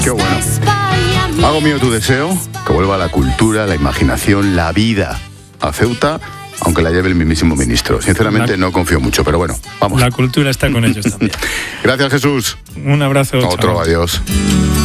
Qué bueno. Hago mío tu deseo, que vuelva la cultura, la imaginación, la vida a Ceuta, aunque la lleve el mismísimo ministro. Sinceramente no confío mucho, pero bueno, vamos. La cultura está con ellos también. Gracias, Jesús. Un abrazo. Otro, chao. adiós.